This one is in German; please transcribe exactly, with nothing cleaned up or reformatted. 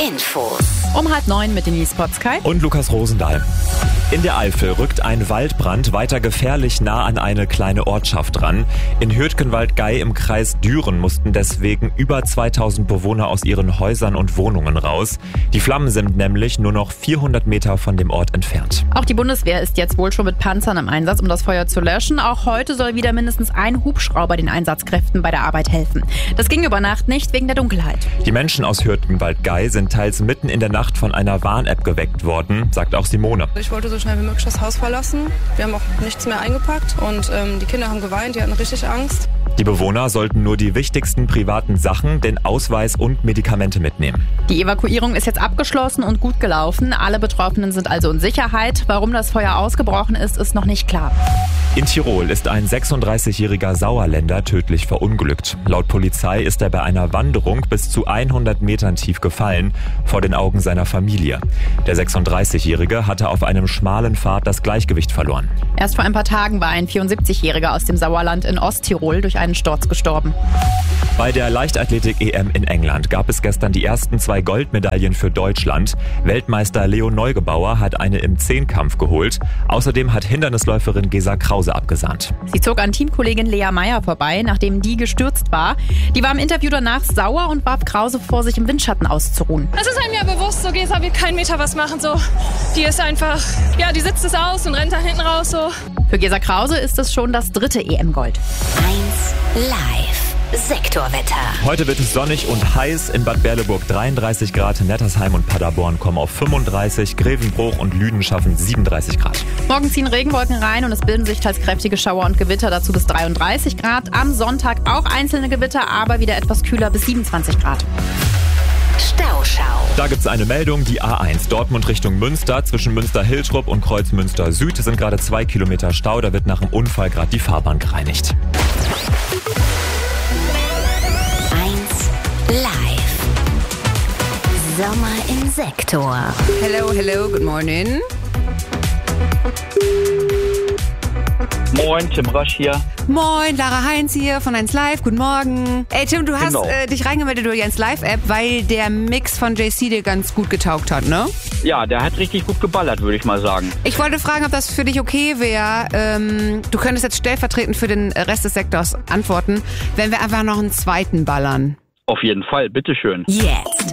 Infos. Um halb neun mit Denise Potzkei und Lukas Rosendahl. In der Eifel rückt ein Waldbrand weiter gefährlich nah an eine kleine Ortschaft ran. In Hürtgenwald-Gey im Kreis Düren mussten deswegen über zweitausend Bewohner aus ihren Häusern und Wohnungen raus. Die Flammen sind nämlich nur noch vierhundert Meter von dem Ort entfernt. Auch die Bundeswehr ist jetzt wohl schon mit Panzern im Einsatz, um das Feuer zu löschen. Auch heute soll wieder mindestens ein Hubschrauber den Einsatzkräften bei der Arbeit helfen. Das ging über Nacht nicht wegen der Dunkelheit. Die Menschen aus Hürtgenwald-Gey sind teils mitten in der Nacht von einer Warn-App geweckt worden, sagt auch Simone. Ich wollte so schnell wie möglich das Haus verlassen. Wir haben auch nichts mehr eingepackt und ähm, die Kinder haben geweint, die hatten richtig Angst. Die Bewohner sollten nur die wichtigsten privaten Sachen, den Ausweis und Medikamente mitnehmen. Die Evakuierung ist jetzt abgeschlossen und gut gelaufen. Alle Betroffenen sind also in Sicherheit. Warum das Feuer ausgebrochen ist, ist noch nicht klar. In Tirol ist ein sechsunddreißigjähriger Sauerländer tödlich verunglückt. Laut Polizei ist er bei einer Wanderung bis zu hundert Metern tief gefallen, vor den Augen seiner Familie. Der sechsunddreißigjährige hatte auf einem schmalen Pfad das Gleichgewicht verloren. Erst vor ein paar Tagen war ein vierundsiebzigjähriger aus dem Sauerland in Osttirol durch einen Sturz gestorben. Bei der Leichtathletik-E M in England gab es gestern die ersten zwei Goldmedaillen für Deutschland. Weltmeister Leo Neugebauer hat eine im Zehnkampf geholt. Außerdem hat Hindernisläuferin Gesa Krause abgesahnt. Sie zog an Teamkollegin Lea Meyer vorbei, nachdem die gestürzt war. Die war im Interview danach sauer und warf Krause vor, sich im Windschatten auszuruhen. Es ist einem ja bewusst, so Gesa wird keinen Meter was machen. So. Die ist einfach, ja, die sitzt es aus und rennt da hinten raus. So. Für Gesa Krause ist es schon das dritte E M-Gold. eins live. Sektorwetter. Heute wird es sonnig und heiß. In Bad Berleburg dreiunddreißig Grad, Nettersheim und Paderborn kommen auf fünfunddreißig, Grevenbruch und Lünen schaffen siebenunddreißig Grad. Morgen ziehen Regenwolken rein und es bilden sich teils kräftige Schauer und Gewitter, dazu bis dreiunddreißig Grad. Am Sonntag auch einzelne Gewitter, aber wieder etwas kühler bis siebenundzwanzig Grad. Stauschau. Da gibt es eine Meldung, die A eins Dortmund Richtung Münster. Zwischen Münster-Hiltrop und Kreuzmünster Süd sind gerade zwei Kilometer Stau. Da wird nach dem Unfall gerade die Fahrbahn gereinigt. Live. Sommer im Sektor. Hello, hello, good morning. Moin, Tim Rasch hier. Moin, Lara Heinz hier von eins Live, guten Morgen. Ey Tim, du hast Genau. äh, dich reingemeldet durch die eins Live-App, weil der Mix von J C dir ganz gut getaugt hat, ne? Ja, der hat richtig gut geballert, würde ich mal sagen. Ich wollte fragen, ob das für dich okay wäre. Ähm, du könntest jetzt stellvertretend für den Rest des Sektors antworten, wenn wir einfach noch einen zweiten ballern. Auf jeden Fall, bitteschön. Jetzt